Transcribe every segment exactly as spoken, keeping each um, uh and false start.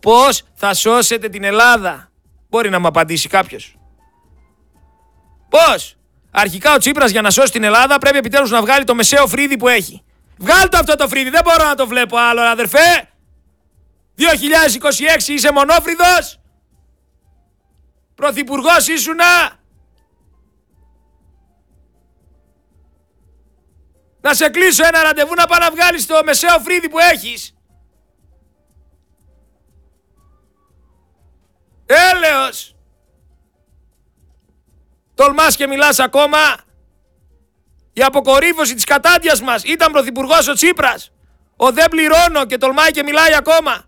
Πώς θα σώσετε την Ελλάδα? Μπορεί να μου απαντήσει κάποιος? Πώς? Αρχικά ο Τσίπρας για να σώσει την Ελλάδα πρέπει επιτέλους να βγάλει το μεσαίο φρύδι που έχει. Βγάλ' το αυτό το φρύδι, δεν μπορώ να το βλέπω άλλο, αδερφέ. δύο χιλιάδες είκοσι έξι είσαι μονόφρυδος. Πρωθυπουργός ήσουνα. Να σε κλείσω ένα ραντεβού να πάω να βγάλεις το μεσαίο φρύδι που έχεις. Έλεος. Τολμάς και μιλάς ακόμα? Η αποκορύφωση της κατάντιας μας ήταν πρωθυπουργός ο Τσίπρας. Ο δεν πληρώνω και τολμάει και μιλάει ακόμα.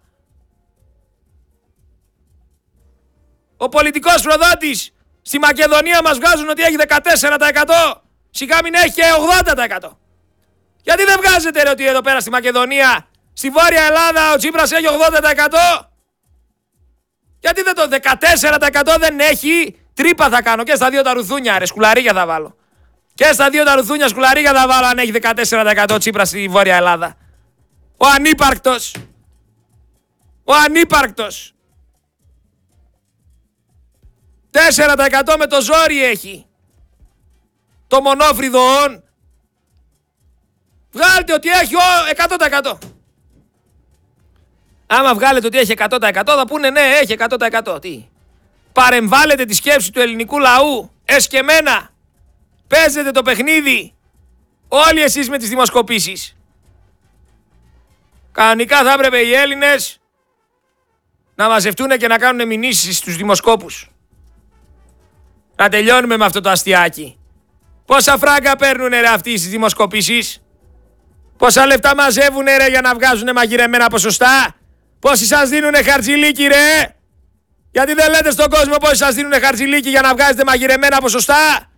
Ο πολιτικός προδότης στη Μακεδονία μας βγάζουν ότι έχει δεκατέσσερα τοις εκατό. Σιγά μην έχει και ογδόντα τοις εκατό. Γιατί δεν βγάζετε ρε ότι εδώ πέρα στη Μακεδονία, στη Βόρεια Ελλάδα ο Τσίπρας έχει ογδόντα τοις εκατό. Γιατί δεν το δεκατέσσερα τοις εκατό δεν έχει? Τρύπα θα κάνω και στα δύο τα ρουθούνια ρε, σκουλαρίγια θα βάλω. Και στα δύο τα ρουθούνια σκουλαρίγια θα βάλω αν έχει δεκατέσσερα τοις εκατό Τσίπρας στη Βόρεια Ελλάδα. Ο ανύπαρκτος. Ο ανύπαρκτος. τέσσερα τοις εκατό με το ζόρι έχει. Το μονόφρυδο ον. Βγάλτε ότι έχει ο εκατό τοις εκατό. Άμα βγάλετε ότι έχει εκατό τοις εκατό θα πούνε ναι, έχει εκατό τοις εκατό. Τι? Παρεμβάλλετε τη σκέψη του ελληνικού λαού. Εσκεμμένα. Παίζετε το παιχνίδι. Όλοι εσείς με τις δημοσκοπήσεις. Κανονικά θα έπρεπε οι Έλληνες να μαζευτούν και να κάνουν μηνύσεις στους δημοσκόπους. Να τελειώνουμε με αυτό το αστιάκι. Πόσα φράγκα παίρνουνε ρε αυτοί στις δημοσκοπήσεις? Πόσα λεφτά μαζεύουνε ρε για να βγάζουνε μαγειρεμένα ποσοστά? Πόσοι σας δίνουνε χαρτζηλίκι ρε? Γιατί δεν λέτε στον κόσμο πόσοι σας δίνουνε χαρτζηλίκι για να βγάζετε μαγειρεμένα ποσοστά?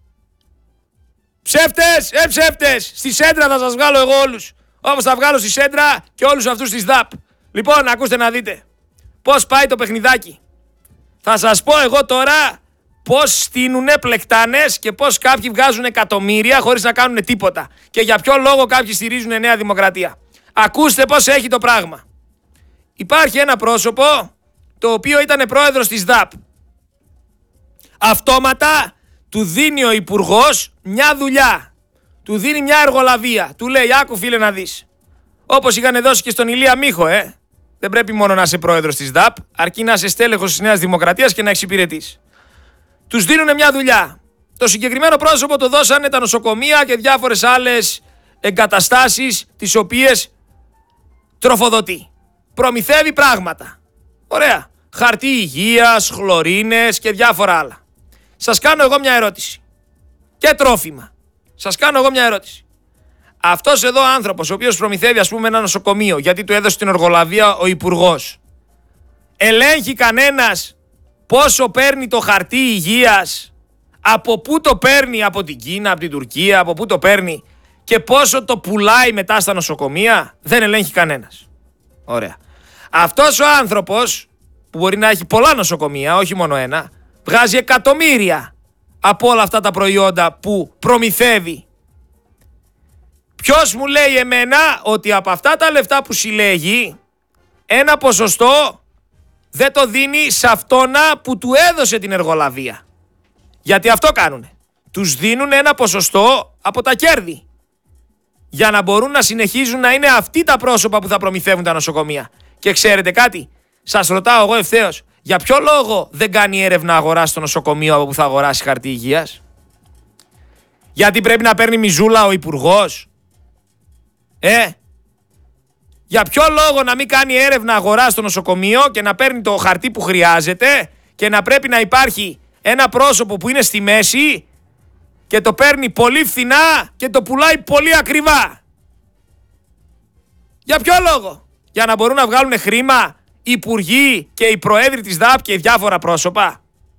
Ψεύτες, ε ψεύτες. Στη Σέντρα θα σας βγάλω εγώ όλους. Όπως θα βγάλω στη Σέντρα και όλους αυτούς της ΔΑΠ. Λοιπόν, ακούστε να δείτε πώς πάει το παιχνιδάκι. Θα σας πω εγώ τώρα πώς στείνουνε πλεκτάνες και πώς κάποιοι βγάζουν εκατομμύρια χωρίς να κάνουν τίποτα. Και για ποιο λόγο κάποιοι στηρίζουν Νέα Δημοκρατία. Ακούστε πώς έχει το πράγμα. Υπάρχει ένα πρόσωπο το οποίο ήταν πρόεδρος της ΔΑΠ. Αυτόματα του δίνει ο υπουργός μια δουλειά. Του δίνει μια εργολαβία. Του λέει άκου φίλε να δεις. Όπως είχαν δώσει και στον Ηλία Μίχο, ε. Δεν πρέπει μόνο να είσαι πρόεδρος της ΔΑΠ, αρκεί να είσαι στέλεχος της Νέας Δημοκρατίας και να εξυπηρετείς. Τους δίνουν μια δουλειά. Το συγκεκριμένο πρόσωπο το δώσανε τα νοσοκομεία και διάφορες άλλες εγκαταστάσεις τις οποίες τροφοδοτεί. Προμηθεύει πράγματα. Ωραία. Χαρτί υγείας, χλωρίνες και διάφορα άλλα. Σας κάνω εγώ μια ερώτηση. Και τρόφιμα. Σας κάνω εγώ μια ερώτηση. Αυτός εδώ ο άνθρωπος, ο οποίος προμηθεύει ας πούμε ένα νοσοκομείο, γιατί του έδωσε την εργολαβία ο υπουργός, ελέγχει κανένας πόσο παίρνει το χαρτί υγείας, από πού το παίρνει, από την Κίνα, από την Τουρκία, από πού το παίρνει και πόσο το πουλάει μετά στα νοσοκομεία? Δεν ελέγχει κανένας. Ωραία. Αυτός ο άνθρωπος, που μπορεί να έχει πολλά νοσοκομεία, όχι μόνο ένα, βγάζει εκατομμύρια από όλα αυτά τα προϊόντα που προμηθεύει. Ποιος μου λέει εμένα ότι από αυτά τα λεφτά που συλλέγει, ένα ποσοστό δεν το δίνει σε αυτόνα που του έδωσε την εργολαβία? Γιατί αυτό κάνουνε. Τους δίνουν ένα ποσοστό από τα κέρδη. Για να μπορούν να συνεχίζουν να είναι αυτοί τα πρόσωπα που θα προμηθεύουν τα νοσοκομεία. Και ξέρετε κάτι, σας ρωτάω εγώ ευθέως, για ποιο λόγο δεν κάνει έρευνα αγοράς στο νοσοκομείο από που θα αγοράσει χαρτί υγείας? Γιατί πρέπει να παίρνει μιζούλα ο υπουργός? Ε, για ποιο λόγο να μην κάνει έρευνα αγοράς στο νοσοκομείο και να παίρνει το χαρτί που χρειάζεται και να πρέπει να υπάρχει ένα πρόσωπο που είναι στη μέση και το παίρνει πολύ φθηνά και το πουλάει πολύ ακριβά? Για ποιο λόγο? Για να μπορούν να βγάλουν χρήμα οι υπουργοί και οι προέδροι της ΔΑΠ και διάφορα πρόσωπα?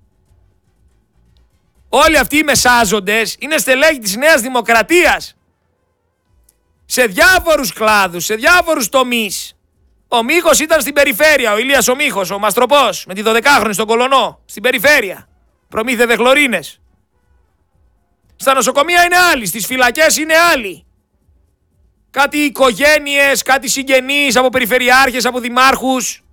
Όλοι αυτοί οι μεσάζοντες είναι στελέχοι της Νέας Δημοκρατίας. Σε διάφορους κλάδους, σε διάφορους τομείς. Ο Μίχος ήταν στην περιφέρεια, ο Ηλίας ο Μίχος, ο Μαστροπός, με τη δωδεκάχρονη στον Κολονό, στην περιφέρεια. Προμήθευε χλωρίνες. Στα νοσοκομεία είναι άλλοι, στις φυλακές είναι άλλοι. Κάτι οικογένειες, κάτι συγγενείς από περιφερειάρχες, από δημάρχους.